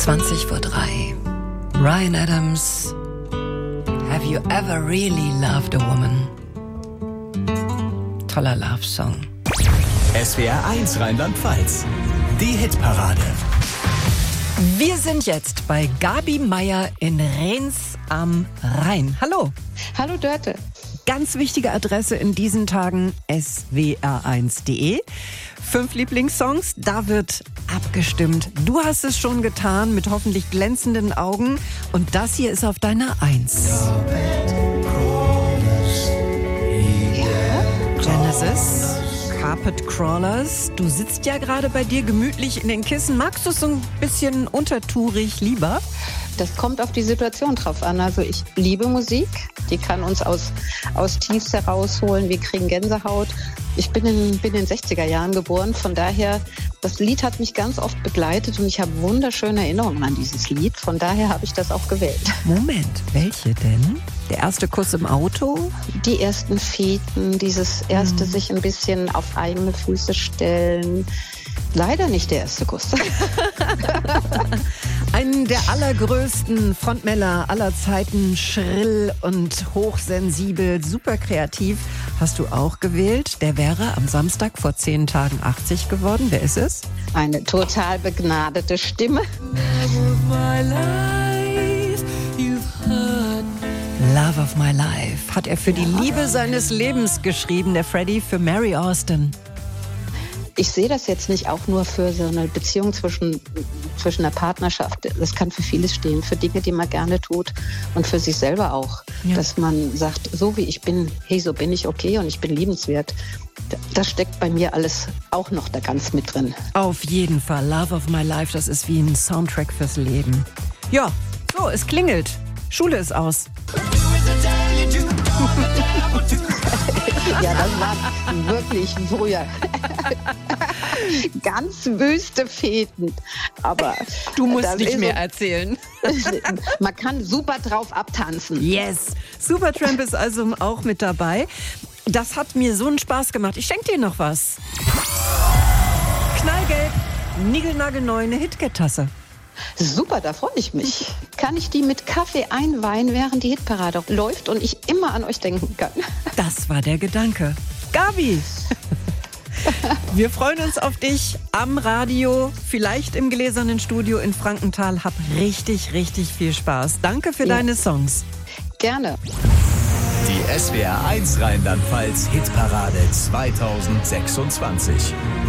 20:03. Bryan Adams, Have You Ever Really Loved a Woman? Toller Love-Song. SWR 1 Rheinland-Pfalz. Die Hitparade. Wir sind jetzt bei Gabi Meier in Rhens am Rhein. Hallo. Hallo Dörte. Ganz wichtige Adresse in diesen Tagen, swr1.de. 5 Lieblingssongs, da wird abgestimmt. Du hast es schon getan mit hoffentlich glänzenden Augen. Und das hier ist auf deiner 1. Genesis, Carpet Crawlers. Du sitzt ja gerade bei dir gemütlich in den Kissen. Magst du es so ein bisschen untertourig lieber? Das kommt auf die Situation drauf an. Also ich liebe Musik, die kann uns aus Tiefs herausholen. Wir kriegen Gänsehaut. Ich bin in den 60er Jahren geboren, von daher, das Lied hat mich ganz oft begleitet und ich habe wunderschöne Erinnerungen an dieses Lied. Von daher habe ich das auch gewählt. Moment, welche denn? Der erste Kuss im Auto? Die ersten Feten, dieses erste sich ein bisschen auf eigene Füße stellen. Leider nicht der erste Kuss. Einen der allergrößten Frontmänner aller Zeiten, schrill und hochsensibel, super kreativ, hast du auch gewählt. Der wäre am Samstag vor 10 Tagen 80 geworden. Wer ist es? Eine total begnadete Stimme. Love of my life hat er für die Liebe seines Lebens geschrieben, der Freddie, für Mary Austin. Ich sehe das jetzt nicht auch nur für so eine Beziehung zwischen einer Partnerschaft. Das kann für vieles stehen, für Dinge, die man gerne tut und für sich selber auch. Ja. Dass man sagt, so wie ich bin, hey, so bin ich okay und ich bin liebenswert. Das steckt bei mir alles auch noch da ganz mit drin. Auf jeden Fall. Love of my life, das ist wie ein Soundtrack fürs Leben. Ja, so, es klingelt. Schule ist aus. Ja, das war wirklich früher. Ganz wüste Feten. Aber du musst nicht mehr erzählen. Man kann super drauf abtanzen. Yes. Supertramp ist also auch mit dabei. Das hat mir so einen Spaß gemacht. Ich schenke dir noch was. Knallgelb, niegelnagelneu, eine Hitket-Tasse. Super, da freue ich mich. Kann ich die mit Kaffee einweihen, während die Hitparade läuft und ich immer an euch denken kann? Das war der Gedanke. Gabi, wir freuen uns auf dich am Radio, vielleicht im gläsernen Studio in Frankenthal. Hab richtig, richtig viel Spaß. Danke für deine Songs. Gerne. Die SWR 1 Rheinland-Pfalz Hitparade 2026.